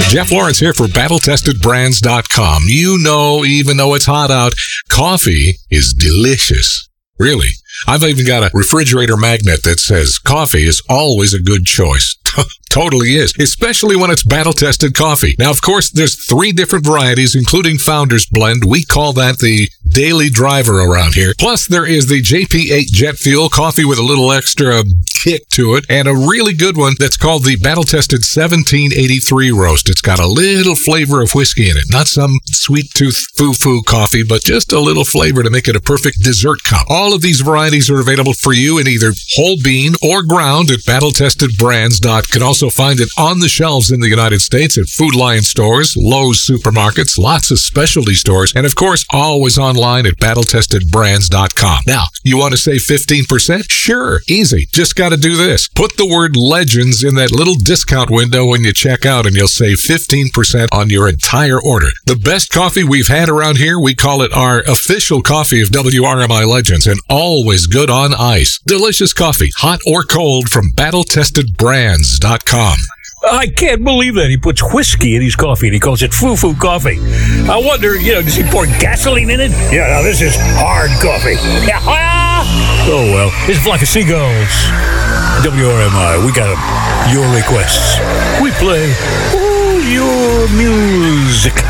Jeff Lawrence here for BattleTestedBrands.com. You know, even though it's hot out, coffee is delicious. Really. I've even got a refrigerator magnet that says coffee is always a good choice. Totally is, especially when it's battle-tested coffee. Now, of course, there's 3 different varieties, including Founder's Blend. We call that the daily driver around here. Plus, there is the JP8 Jet Fuel, coffee with a little extra kick to it, and a really good one that's called the battle-tested 1783 Roast. It's got a little flavor of whiskey in it. Not some sweet-tooth foo-foo coffee, but just a little flavor to make it a perfect dessert cup. All of these varieties are available for you in either whole bean or ground at BattleTestedBrands.com. You can also find it on the shelves in the United States at Food Lion stores, Lowe's supermarkets, lots of specialty stores, and of course, always online at BattleTestedBrands.com. Now, you want to save 15%? Sure, easy. Just got to do this. Put the word Legends in that little discount window when you check out, and you'll save 15% on your entire order. The best coffee we've had around here, we call it our official coffee of WRMI Legends, and always good on ice. Delicious coffee, hot or cold, from BattleTestedBrands.com. I can't believe that. He puts whiskey in his coffee and he calls it foo-foo coffee. I wonder, does he pour gasoline in it? Yeah, now this is hard coffee. Oh, well. It's Flock of Seagulls. WRMI, we got 'em. Your requests. We play all your music.